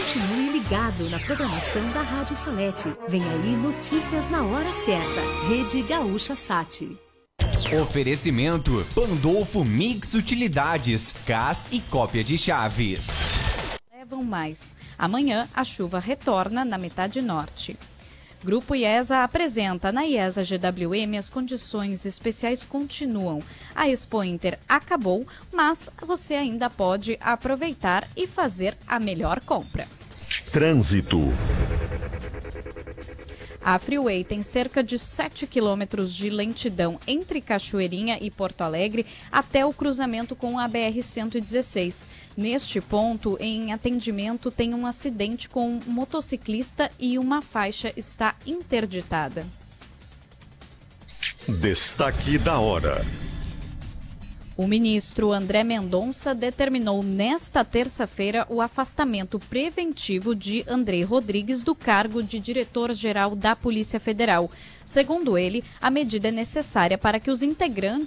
Continue ligado na programação da Rádio Salete. Vem aí notícias na hora certa. Rede Gaúcha Sat. Oferecimento Pandolfo Mix Utilidades, CAS e cópia de chaves. Levam mais. Amanhã a chuva retorna na metade norte. Grupo IESA apresenta na IESA GWM as condições especiais continuam. A Expo Inter acabou, mas você ainda pode aproveitar e fazer a melhor compra. Trânsito. A Freeway tem cerca de 7 quilômetros de lentidão entre Cachoeirinha e Porto Alegre até o cruzamento com a BR-116. Neste ponto, em atendimento, tem um acidente com um motociclista e uma faixa está interditada. Destaque da hora. O ministro André Mendonça determinou nesta terça-feira o afastamento preventivo de André Rodrigues do cargo de diretor-geral da Polícia Federal. Segundo ele, a medida é necessária para que os integrantes